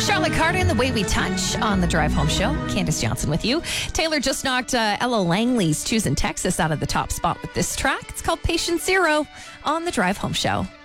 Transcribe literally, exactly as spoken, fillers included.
Charlotte Carter and The Way We Touch on the Drive Home Show. Candace Johnson with you. Taylor just knocked uh, Ella Langley's Choosing Texas out of the top spot with this track. It's called Patient Zero on the Drive Home Show.